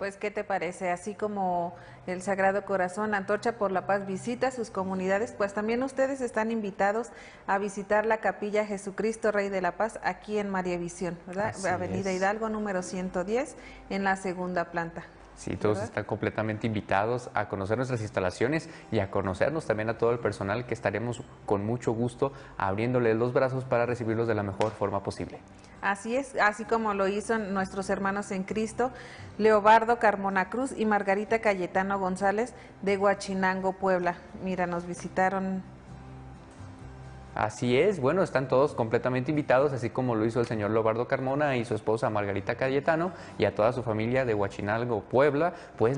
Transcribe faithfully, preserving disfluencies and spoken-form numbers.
Pues, ¿qué te parece? Así como el Sagrado Corazón, Antorcha por la Paz visita sus comunidades, pues también ustedes están invitados a visitar la Capilla Jesucristo Rey de la Paz aquí en María Visión, ¿verdad? Así Avenida es. Hidalgo número ciento diez en la segunda planta. Sí, todos ¿Verdad? están completamente invitados a conocer nuestras instalaciones y a conocernos también a todo el personal, que estaremos con mucho gusto abriéndoles los brazos para recibirlos de la mejor forma posible. Así es, así como lo hizo nuestros hermanos en Cristo, Leobardo Carmona Cruz y Margarita Cayetano González de Huachinango, Puebla. Mira, nos visitaron. Así es, bueno, están todos completamente invitados, así como lo hizo el señor Leobardo Carmona y su esposa Margarita Cayetano, y a toda su familia de Huachinango, Puebla, pues